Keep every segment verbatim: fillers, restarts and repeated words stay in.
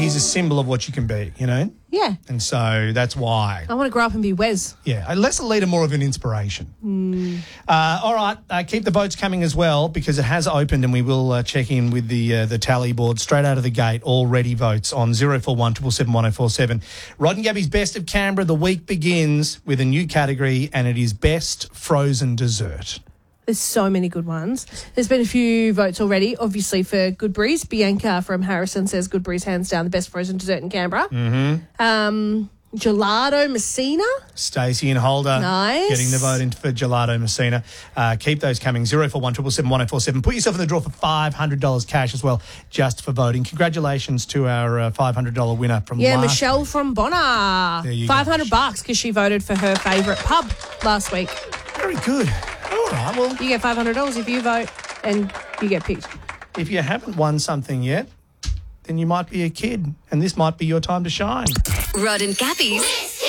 he's a symbol of what you can be, you know? Yeah. And so that's why. I want to grow up and be Wes. Yeah, less a leader, more of an inspiration. Mm. Uh, all right, uh, keep the votes coming as well because it has opened and we will uh, check in with the uh, the tally board straight out of the gate. Already votes on zero four one seven seven one oh four seven. Rod and Gabby's Best of Canberra. The week begins with a new category and it is Best Frozen Dessert. There's so many good ones. There's been a few votes already, obviously, for Good Breeze. Bianca from Harrison says Good Breeze, hands down, the best frozen dessert in Canberra. Mm-hmm. Um, Gelato Messina. Stacey and Holder. Nice. Getting the vote in for Gelato Messina. Uh, keep those coming. zero four one seven seven one oh four seven. Put yourself in the draw for five hundred dollars cash as well, just for voting. Congratulations to our uh, five hundred dollars winner from Yeah, last Michelle week. from Bonner. There you five hundred go. bucks because she voted for her favourite pub last week. Very good. All right, well, You get five hundred dollars if you vote and you get picked. if you haven't won something yet, then you might be a kid, and this might be your time to shine. Rod and Gabby's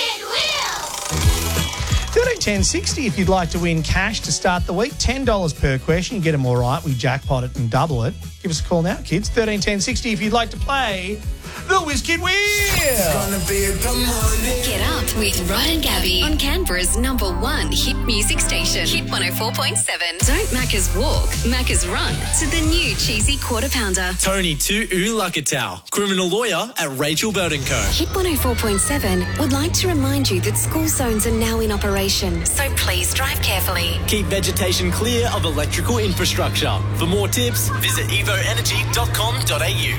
thirteen ten sixty if you'd like to win cash to start the week. ten dollars per question. You get them all right. We jackpot it and double it. Give us a call now, kids. thirteen ten sixty if you'd like to play the Whiz Kid Wheel. Get Up with Rod and Gabby on Canberra's number one hit music station, Hit one oh four point seven. Don't Macca's walk, Macca's run to the new cheesy quarter pounder. Tony Tu'u Lakatau, criminal lawyer at Rachel Bird and Co. Hit one oh four point seven would like to remind you that school zones are now in operation, so please drive carefully. Keep vegetation clear of electrical infrastructure. For more tips, visit evo energy dot com dot a u.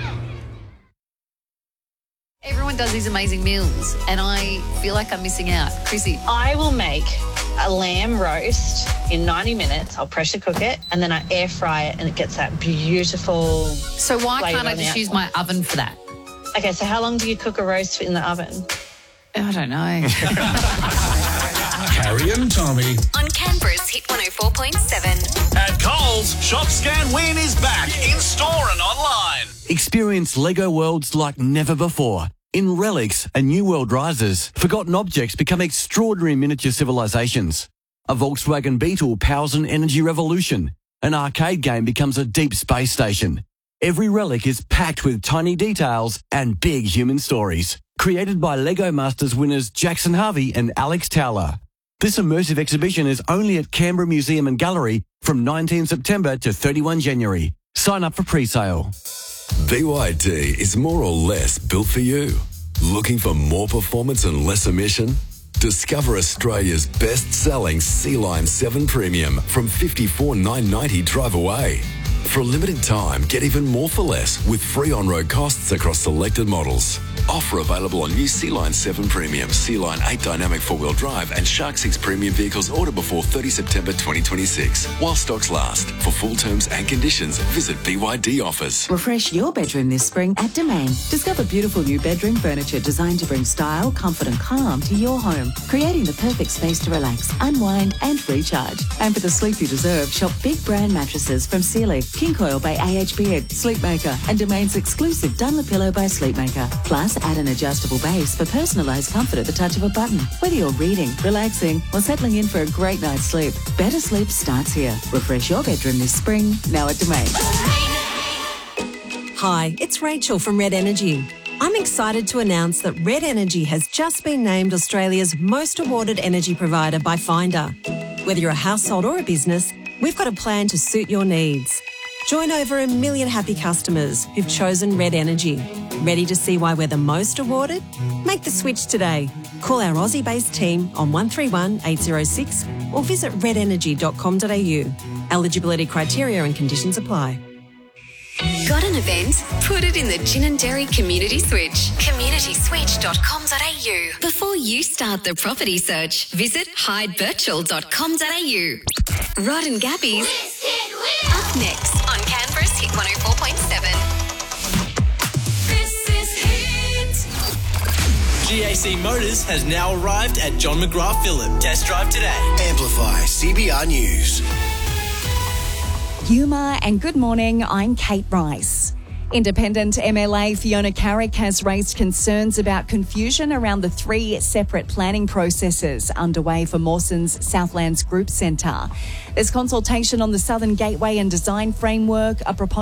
Everyone does these amazing meals, and I feel like I'm missing out. Chrissy. I will make a lamb roast in ninety minutes. I'll pressure cook it, and then I air fry it, and it gets that beautiful. So why flavour can't I on the just use outside. my oven for that? Okay, so how long do you cook a roast in the oven? I don't know. Carrie and Tommy. On Canberra's Hit one oh four point seven. At Coles, Shop Scan Win is back in store and online. Experience Lego worlds like never before. In Relics, a new world rises. Forgotten objects become extraordinary miniature civilizations. A Volkswagen Beetle powers an energy revolution. An arcade game becomes a deep space station. Every relic is packed with tiny details and big human stories. Created by Lego Masters winners Jackson Harvey and Alex Towler. This immersive exhibition is only at Canberra Museum and Gallery from nineteenth September to thirty-first January. Sign up for pre-sale. B Y D is more or less built for you. Looking for more performance and less emission? Discover Australia's best-selling Sea-Line seven Premium from fifty-four thousand nine hundred ninety dollars drive away. For a limited time, get even more for less with free on-road costs across selected models. Offer available on new Sea-Line seven Premium, Sea-Line eight Dynamic four-wheel drive and Shark six Premium vehicles ordered before thirtieth September twenty twenty-six. While stocks last. For full terms and conditions, visit B Y D offers. Refresh your bedroom this spring at Domain. Discover beautiful new bedroom furniture designed to bring style, comfort and calm to your home, creating the perfect space to relax, unwind and recharge. And for the sleep you deserve, shop big brand mattresses from Sealy, King Coil by A H Beard, Sleepmaker and Domain's exclusive Dunlopillow by Sleepmaker. Plus, add an adjustable base for personalised comfort at the touch of a button. Whether you're reading, relaxing or settling in for a great night's sleep, better sleep starts here. Refresh your bedroom this spring, now at Domain. Hi, it's Rachel from Red Energy. I'm excited to announce that Red Energy has just been named Australia's most awarded energy provider by Finder. Whether you're a household or a business, we've got a plan to suit your needs. Join over a million happy customers who've chosen Red Energy. Ready to see why we're the most awarded? Make the switch today. Call our Aussie-based team on one three one eight zero six or visit red energy dot com dot a u. Eligibility criteria and conditions apply. Got an event? Put it in the Gin and Dairy Community Switch. community switch dot com dot a u. Before you start the property search, visit hyde birchall dot com dot a u. Rod and Gabby's up next on Canberra's Hit one oh four point seven. This is Hit. G A C Motors has now arrived at John McGrath Phillip. Test drive today. Amplify C B R News. Humour and good morning, I'm Kate Rice. Independent M L A Fiona Carrick has raised concerns about confusion around the three separate planning processes underway for Mawson's Southlands Group Centre. There's consultation on the Southern Gateway and Design Framework, a proposal